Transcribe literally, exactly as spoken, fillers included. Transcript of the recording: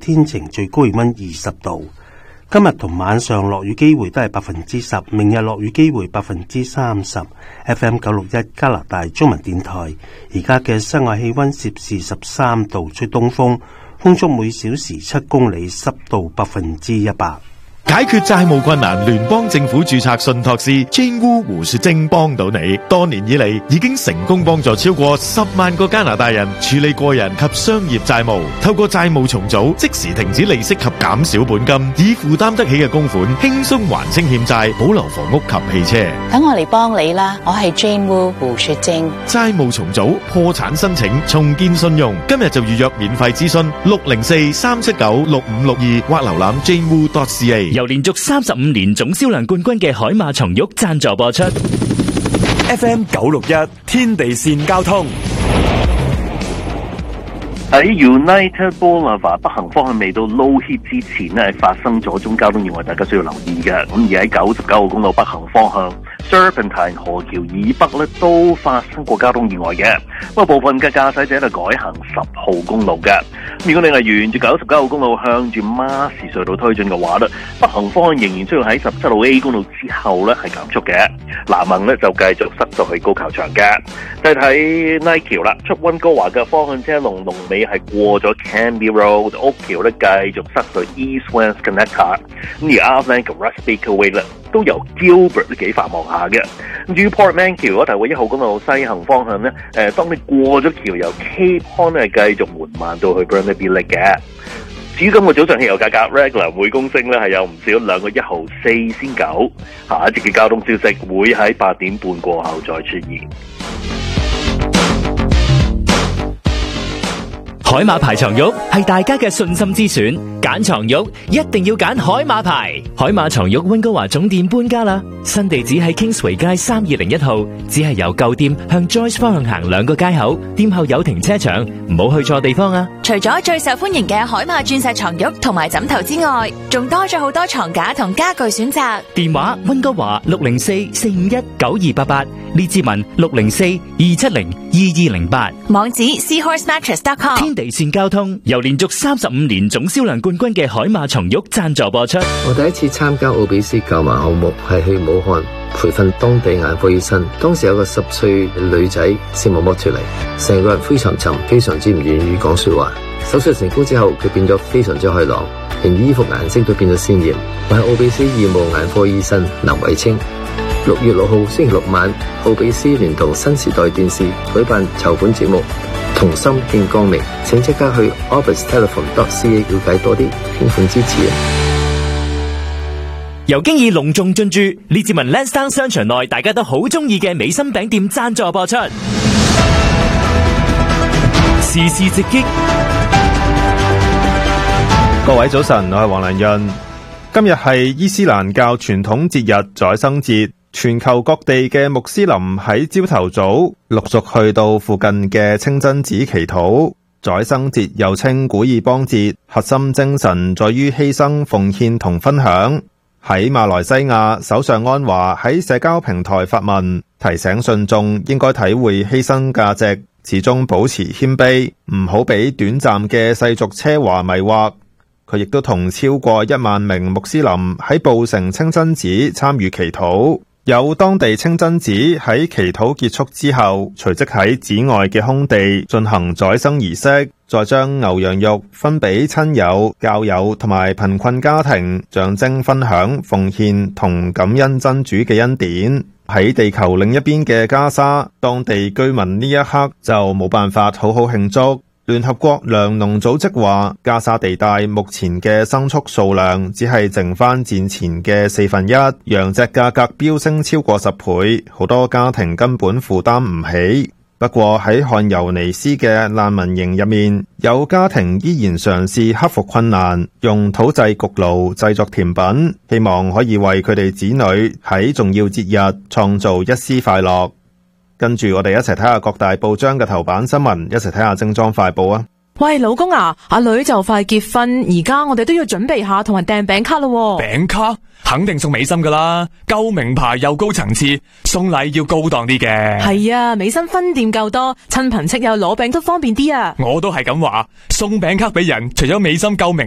天晴，最高氣溫二十度。今日同晚上落雨機會都係百分之十，明日落雨機會百分之三十。F M 九六一加拿大中文電台，而家嘅室外氣溫攝氏十三度，吹東風，風速每小時七公里，濕度百分之一百。 解決債務困難，聯邦政府註冊信託師 Jane Wu 胡雪晶幫到你。多年以嚟，已經成功幫助超過十萬個加拿大人處理個人及商業債務。透過債務重組，即時停止利息及減少本金，以負擔得起嘅供款輕鬆還清欠債，保留房屋及汽車。 等我嚟幫你啦，我係 Jane Wu 胡雪晶。 債務重組、破產申請、重建信用，今日就預約免費諮詢六零四三七九六五六二或瀏覽 jane wu dot c a。 由連續三十五年總銷量冠軍嘅海馬松玉贊助播出。 F M 九六一天地線交通。 喺 United Boulevard 北行方向未到 Low Heat 之前呢，係發生咗宗交通意外，大家需要留意嘅。咁而喺九十九號公路北行方向 Serpentine 河橋以北咧，都發生過交通意外嘅。咁啊，部分嘅駕駛者咧改行十號公路嘅。如果你係沿住九十九號公路向住馬士隧道推進嘅話咧，北行方向仍然需要喺十七號 A 公路之後咧係減速嘅。南行咧就繼續塞到去高球場嘅。再睇 Knight 橋啦，出溫哥華嘅方向車龍龍尾係過咗 Canby Road， 屋橋咧繼續塞到 East West Connector。咁而 Outland 同 Westbaker Way 咧都由 Gilbert 都幾繁忙下嘅。咁至於 Portman 橋嗰頭嘅一號公路西行方向咧，誒當你過咗橋由 Cape Horn 咧繼續緩慢到去 Burnaby Lake 嘅。至於今個早上汽油價格 regular 每公升咧係有唔少兩個一毫四仙九。下一節嘅交通消息會喺八點半過後再出現。 海馬牌床褥係大家嘅信心之選，揀床褥一定要揀海馬牌。海馬床褥溫哥華總店搬家啦，新地址喺 Kingsway 街三二零一號，只係由舊店向 Joyce 方向行兩個街口，店後有停車場，唔好去錯地方啊！ 除咗最受歡迎嘅海馬鑽石床褥同埋枕頭之外，仲多咗好多床架同家具選擇。 電話溫哥華六零四四五一九二八八，列治文六零四二七零二二零八， 網址 seahorse mattress dot com。 天地線交通由連續三十五年總銷量冠軍嘅海馬床褥贊助播出。 我第一次參加奧比斯購買項目係去武漢培訓當地眼科醫生，當時有個十歲女仔視網膜脫離，成個人灰沉沉，非常之唔願意講說話。手術成功之後，佢變咗非常之開朗，連衣服顏色都變咗鮮艷。我係奧比斯義務眼科醫生林偉清。六月六號星期六晚，奧比斯聯同新時代電視舉辦籌款節目，同心見光明，請即刻去 office telephone dot c a 了解多啲，捐款支持啊！ 由經已隆重進駐列治文 Lansdowne 商場內，大家都好中意嘅美心餅店贊助播出。時事直擊， 各位早晨，我係黃良潤。今日係伊斯蘭教傳統節日宰牲節，全球各地嘅穆斯林喺朝頭早陸續去到附近嘅清真寺祈禱。宰牲節又稱古爾邦節，核心精神在於犧牲、奉獻同分享。喺馬來西亞，首相安華喺社交平台發文，提醒信眾應該體會犧牲價值，始終保持謙卑，唔好俾短暫嘅世俗奢華迷惑。佢亦都同超過一萬名穆斯林喺布城清真寺參與祈禱。有當地清真寺喺祈禱結束之後，隨即喺寺外嘅空地進行宰牲儀式，再將牛羊肉分俾親友、教友同埋貧困家庭，象徵分享、奉獻同感恩真主嘅恩典。喺地球另一邊嘅加沙，當地居民呢一刻就冇辦法好好慶祝。聯合國糧農組織話，加沙地帶目前嘅牲畜數量只係剩翻戰前嘅四分一，羊隻價格飆升超過十倍，好多家庭根本負擔唔起。不過喺漢尤尼斯嘅難民營入面，有家庭依然嘗試克服困難，用土製焗爐製作甜品，希望可以為佢哋子女喺重要節日創造一絲快樂。跟住我哋一齊睇下各大報章嘅頭版新聞，一齊睇下精裝快報啊！ 喂，老公啊，阿女就快結婚，而家我哋都要準備下同人訂餅卡咯。 餅卡肯定送美心噶啦，夠名牌又高層次，送禮要高檔啲嘅。 係啊，美心分店夠多，親朋戚友攞餅都方便啲啊。 我都係咁話，送餅卡俾人，除咗美心夠名